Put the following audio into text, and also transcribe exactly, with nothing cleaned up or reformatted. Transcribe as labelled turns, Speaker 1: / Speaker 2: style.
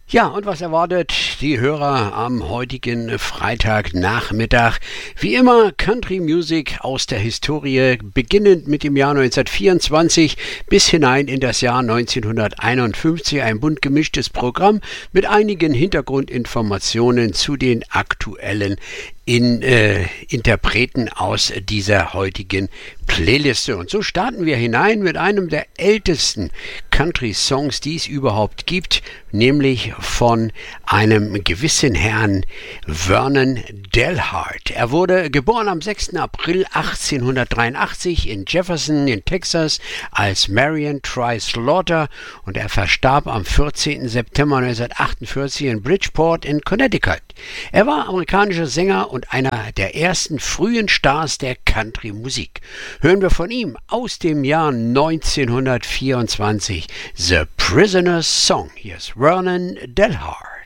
Speaker 1: Ja, und was erwartet die Hörer am heutigen Freitagnachmittag? Wie immer Country Music aus der Historie, beginnend mit dem Jahr neunzehnhundertvierundzwanzig bis hinein in das Jahr neunzehnhunderteinundfünfzig. Ein bunt gemischtes Programm mit einigen Hintergrundinformationen zu den aktuellen in äh, Interpreten aus dieser heutigen Playliste. Und so starten wir hinein mit einem der ältesten Country-Songs, die es überhaupt gibt, nämlich von einem gewissen Herrn Vernon Delhart. Er wurde geboren am sechsten April achtzehnhundertdreiundachtzig in Jefferson in Texas als Marion Troy Slaughter und er verstarb am vierzehnten September neunzehnhundertachtundvierzig in Bridgeport in Connecticut. Er war amerikanischer Sänger und einer der ersten frühen Stars der Country-Musik. Hören wir von ihm aus dem Jahr neunzehnhundertvierundzwanzig The Prisoner's Song. Hier ist Vernon Delhart.